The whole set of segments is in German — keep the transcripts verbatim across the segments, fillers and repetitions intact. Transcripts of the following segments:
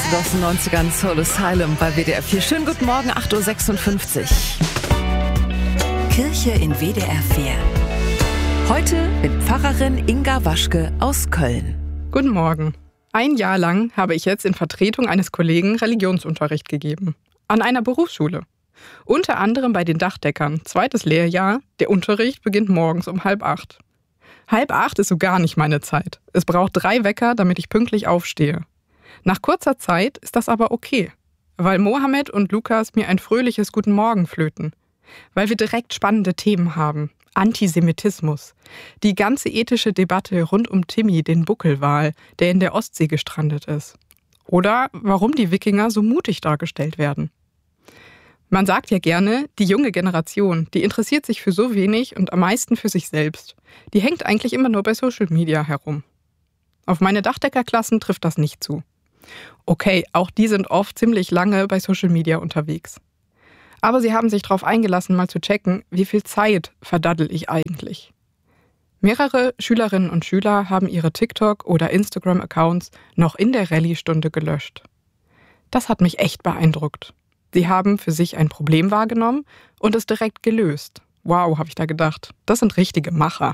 aus den neunzigern, Soul Asylum bei W D R vier. Schönen guten Morgen, acht Uhr sechsundfünfzig. Kirche in W D R vier. Heute mit Pfarrerin Inga Waschke aus Köln. Guten Morgen. Ein Jahr lang habe ich jetzt in Vertretung eines Kollegen Religionsunterricht gegeben. An einer Berufsschule. Unter anderem bei den Dachdeckern. Zweites Lehrjahr. Der Unterricht beginnt morgens um halb acht. Halb acht ist so gar nicht meine Zeit. Es braucht drei Wecker, damit ich pünktlich aufstehe. Nach kurzer Zeit ist das aber okay, weil Mohammed und Lukas mir ein fröhliches Guten Morgen flöten. Weil wir direkt spannende Themen haben. Antisemitismus. Die ganze ethische Debatte rund um Timmy, den Buckelwal, der in der Ostsee gestrandet ist. Oder warum die Wikinger so mutig dargestellt werden. Man sagt ja gerne, die junge Generation, die interessiert sich für so wenig und am meisten für sich selbst. Die hängt eigentlich immer nur bei Social Media herum. Auf meine Dachdeckerklassen trifft das nicht zu. Okay, auch die sind oft ziemlich lange bei Social Media unterwegs. Aber sie haben sich darauf eingelassen, mal zu checken, wie viel Zeit verdaddel ich eigentlich. Mehrere Schülerinnen und Schüler haben ihre TikTok- oder Instagram-Accounts noch in der Rallye-Stunde gelöscht. Das hat mich echt beeindruckt. Sie haben für sich ein Problem wahrgenommen und es direkt gelöst. Wow, habe ich da gedacht. Das sind richtige Macher.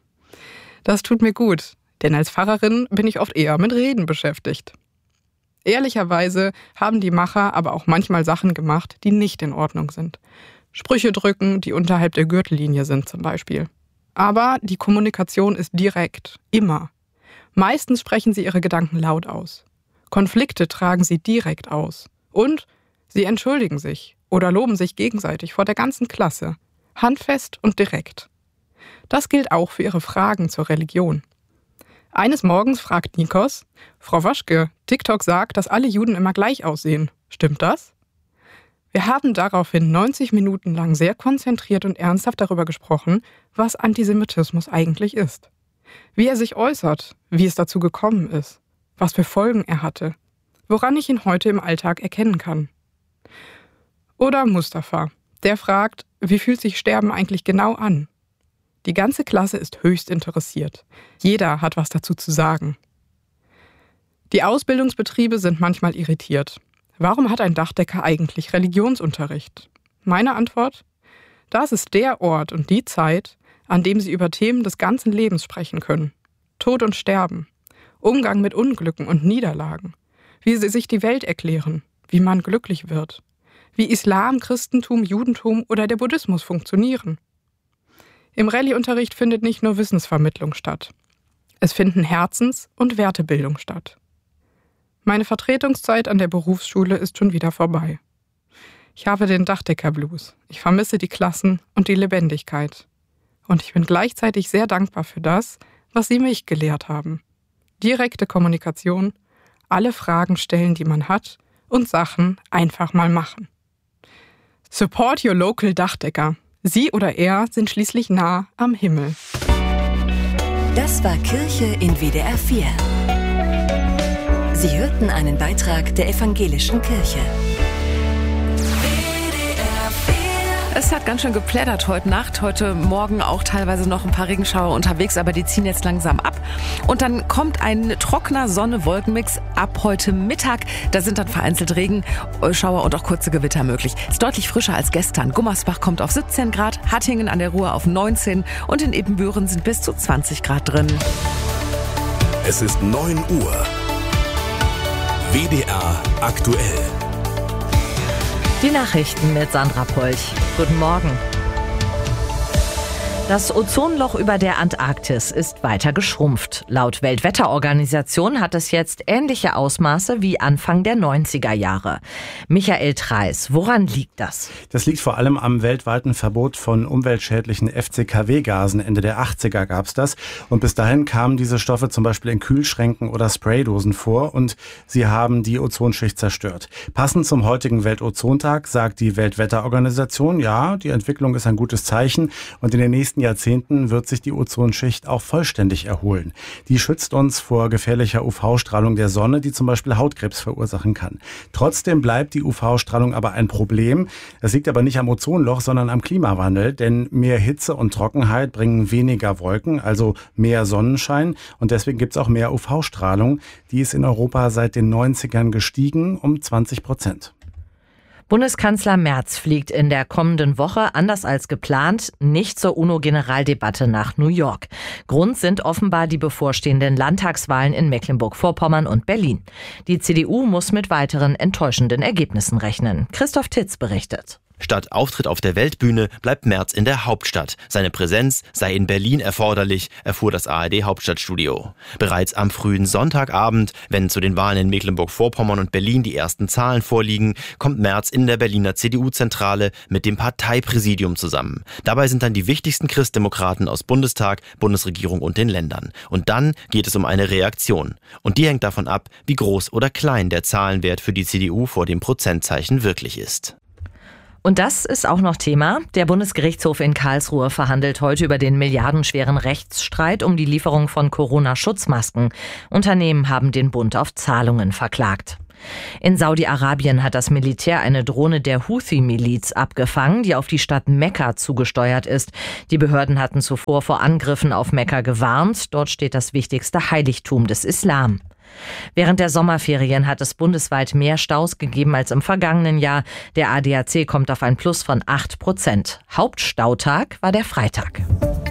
Das tut mir gut, denn als Pfarrerin bin ich oft eher mit Reden beschäftigt. Ehrlicherweise haben die Macher aber auch manchmal Sachen gemacht, die nicht in Ordnung sind. Sprüche drücken, die unterhalb der Gürtellinie sind zum Beispiel. Aber die Kommunikation ist direkt, immer. Meistens sprechen sie ihre Gedanken laut aus. Konflikte tragen sie direkt aus. Und sie entschuldigen sich oder loben sich gegenseitig vor der ganzen Klasse. Handfest und direkt. Das gilt auch für ihre Fragen zur Religion. Eines Morgens fragt Nikos: Frau Waschke, TikTok sagt, dass alle Juden immer gleich aussehen. Stimmt das? Wir haben daraufhin neunzig Minuten lang sehr konzentriert und ernsthaft darüber gesprochen, was Antisemitismus eigentlich ist. Wie er sich äußert, wie es dazu gekommen ist, was für Folgen er hatte, woran ich ihn heute im Alltag erkennen kann. Oder Mustafa, der fragt, wie fühlt sich Sterben eigentlich genau an? Die ganze Klasse ist höchst interessiert. Jeder hat was dazu zu sagen. Die Ausbildungsbetriebe sind manchmal irritiert. Warum hat ein Dachdecker eigentlich Religionsunterricht? Meine Antwort? Das ist der Ort und die Zeit, an dem sie über Themen des ganzen Lebens sprechen können. Tod und Sterben, Umgang mit Unglücken und Niederlagen, wie sie sich die Welt erklären, wie man glücklich wird, wie Islam, Christentum, Judentum oder der Buddhismus funktionieren. Im Rallye-Unterricht findet nicht nur Wissensvermittlung statt. Es finden Herzens- und Wertebildung statt. Meine Vertretungszeit an der Berufsschule ist schon wieder vorbei. Ich habe den Dachdecker-Blues. Ich vermisse die Klassen und die Lebendigkeit. Und ich bin gleichzeitig sehr dankbar für das, was sie mich gelehrt haben. Direkte Kommunikation, alle Fragen stellen, die man hat, und Sachen einfach mal machen. Support your local Dachdecker. Sie oder er sind schließlich nah am Himmel. Das war Kirche in W D R vier. Sie hörten einen Beitrag der Evangelischen Kirche. Es hat ganz schön geplättert heute Nacht, heute Morgen auch teilweise noch ein paar Regenschauer unterwegs, aber die ziehen jetzt langsam ab. Und dann kommt ein trockener Sonne-Wolkenmix ab heute Mittag. Da sind dann vereinzelt Regenschauer und auch kurze Gewitter möglich. Ist deutlich frischer als gestern. Gummersbach kommt auf siebzehn Grad, Hattingen an der Ruhr auf neunzehn und in Ebenbüren sind bis zu zwanzig Grad drin. Es ist neun Uhr. W D R aktuell. Die Nachrichten mit Sandra Polch. Guten Morgen. Das Ozonloch über der Antarktis ist weiter geschrumpft. Laut Weltwetterorganisation hat es jetzt ähnliche Ausmaße wie Anfang der neunziger Jahre. Michael Treis, woran liegt das? Das liegt vor allem am weltweiten Verbot von umweltschädlichen F C K W-Gasen. Ende der achtziger gab es das. Und bis dahin kamen diese Stoffe zum Beispiel in Kühlschränken oder Spraydosen vor und sie haben die Ozonschicht zerstört. Passend zum heutigen Weltozontag sagt die Weltwetterorganisation, ja, die Entwicklung ist ein gutes Zeichen und in den nächsten nächsten Jahrzehnten wird sich die Ozonschicht auch vollständig erholen. Die schützt uns vor gefährlicher U V-Strahlung der Sonne, die zum Beispiel Hautkrebs verursachen kann. Trotzdem bleibt die U V-Strahlung aber ein Problem. Das liegt aber nicht am Ozonloch, sondern am Klimawandel, denn mehr Hitze und Trockenheit bringen weniger Wolken, also mehr Sonnenschein, und deswegen gibt es auch mehr U V-Strahlung. Die ist in Europa seit den neunzigern gestiegen um zwanzig Prozent. Bundeskanzler Merz fliegt in der kommenden Woche, anders als geplant, nicht zur UNO-Generaldebatte nach New York. Grund sind offenbar die bevorstehenden Landtagswahlen in Mecklenburg-Vorpommern und Berlin. Die C D U muss mit weiteren enttäuschenden Ergebnissen rechnen. Christoph Titz berichtet. Statt Auftritt auf der Weltbühne bleibt Merz in der Hauptstadt. Seine Präsenz sei in Berlin erforderlich, erfuhr das A R D-Hauptstadtstudio. Bereits am frühen Sonntagabend, wenn zu den Wahlen in Mecklenburg-Vorpommern und Berlin die ersten Zahlen vorliegen, kommt Merz in der Berliner C D U-Zentrale mit dem Parteipräsidium zusammen. Dabei sind dann die wichtigsten Christdemokraten aus Bundestag, Bundesregierung und den Ländern. Und dann geht es um eine Reaktion. Und die hängt davon ab, wie groß oder klein der Zahlenwert für die C D U vor dem Prozentzeichen wirklich ist. Und das ist auch noch Thema. Der Bundesgerichtshof in Karlsruhe verhandelt heute über den milliardenschweren Rechtsstreit um die Lieferung von Corona-Schutzmasken. Unternehmen haben den Bund auf Zahlungen verklagt. In Saudi-Arabien hat das Militär eine Drohne der Houthi-Miliz abgefangen, die auf die Stadt Mekka zugesteuert ist. Die Behörden hatten zuvor vor Angriffen auf Mekka gewarnt. Dort steht das wichtigste Heiligtum des Islam. Während der Sommerferien hat es bundesweit mehr Staus gegeben als im vergangenen Jahr. Der A D A C kommt auf ein Plus von acht Prozent. Hauptstautag war der Freitag.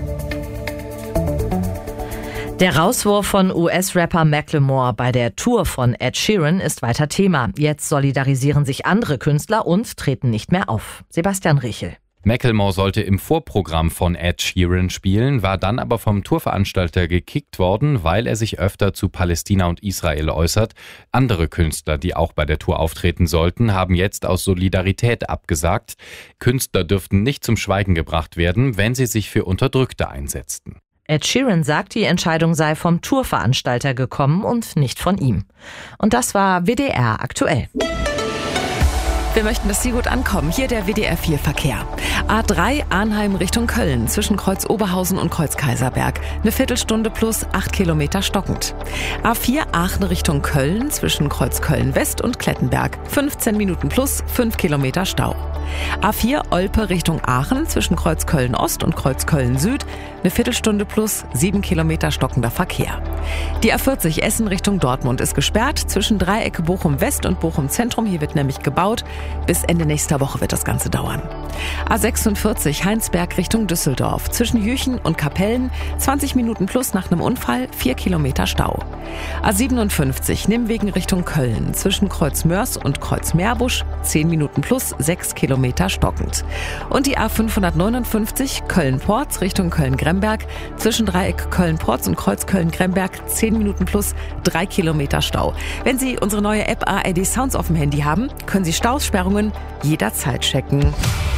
Der Rauswurf von U S-Rapper Macklemore bei der Tour von Ed Sheeran ist weiter Thema. Jetzt solidarisieren sich andere Künstler und treten nicht mehr auf. Sebastian Richel. Macklemore sollte im Vorprogramm von Ed Sheeran spielen, war dann aber vom Tourveranstalter gekickt worden, weil er sich öfter zu Palästina und Israel äußert. Andere Künstler, die auch bei der Tour auftreten sollten, haben jetzt aus Solidarität abgesagt. Künstler dürften nicht zum Schweigen gebracht werden, wenn sie sich für Unterdrückte einsetzten. Ed Sheeran sagt, die Entscheidung sei vom Tourveranstalter gekommen und nicht von ihm. Und das war W D R aktuell. Wir möchten, dass Sie gut ankommen. Hier der W D R vier Verkehr. A drei Arnheim Richtung Köln zwischen Kreuz Oberhausen und Kreuz Kaiserberg. Eine Viertelstunde plus acht Kilometer stockend. A vier Aachen Richtung Köln zwischen Kreuz Köln West und Klettenberg. fünfzehn Minuten plus fünf Kilometer Stau. A vier Olpe Richtung Aachen zwischen Kreuz Köln Ost und Kreuz Köln Süd. Eine Viertelstunde plus sieben Kilometer stockender Verkehr. Die A vierzig Essen Richtung Dortmund ist gesperrt zwischen Dreiecke Bochum West und Bochum Zentrum. Hier wird nämlich gebaut. Bis Ende nächster Woche wird das Ganze dauern. A sechsundvierzig Heinsberg Richtung Düsseldorf. Zwischen Jüchen und Kapellen zwanzig Minuten plus nach einem Unfall, vier Kilometer Stau. A siebenundfünfzig Nimwegen Richtung Köln. Zwischen Kreuz Mörs und Kreuz Meerbusch zehn Minuten plus sechs Kilometer stockend. Und die A fünfhundertneunundfünfzig Köln-Porz Richtung Köln-Gremberg. Zwischen Dreieck Köln-Porz und Kreuz Köln-Gremberg zehn Minuten plus drei Kilometer Stau. Wenn Sie unsere neue App A R D Sounds auf dem Handy haben, können Sie Staussperrungen jederzeit checken.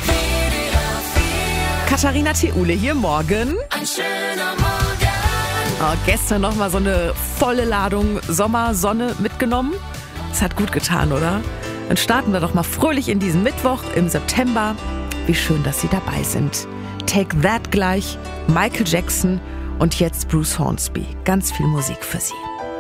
Katharina Theule hier, morgen. Ein schöner Morgen. Oh, gestern noch mal so eine volle Ladung Sommersonne mitgenommen. Das hat gut getan, oder? Dann starten wir doch mal fröhlich in diesen Mittwoch im September. Wie schön, dass Sie dabei sind. Take That gleich, Michael Jackson und jetzt Bruce Hornsby. Ganz viel Musik für Sie.